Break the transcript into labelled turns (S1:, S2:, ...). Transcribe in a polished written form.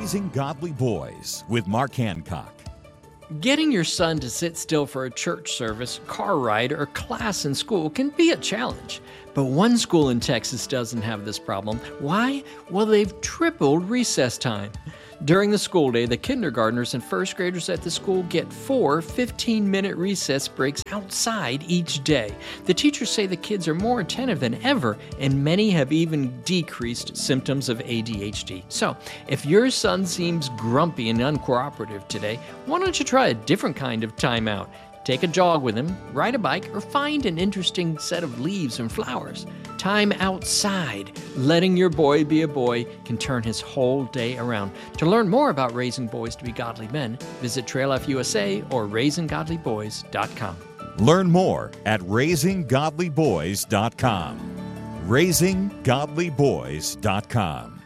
S1: Raising Godly Boys with Mark Hancock.
S2: Getting your son to sit still for a church service, car ride, or class in school can be a challenge. But one school in Texas doesn't have this problem. Why? Well, they've tripled recess time. During the school day, the kindergartners and first graders at the school get 4 15-minute recess breaks outside each day. The teachers say the kids are more attentive than ever, and many have even decreased symptoms of ADHD. So, if your son seems grumpy and uncooperative today, why don't you try a different kind of timeout? Take a jog with him, ride a bike, or find an interesting set of leaves and flowers. Time outside, letting your boy be a boy, can turn his whole day around. To learn more about raising boys to be godly men, visit Trail Life USA or RaisingGodlyBoys.com.
S1: Learn more at RaisingGodlyBoys.com. RaisingGodlyBoys.com.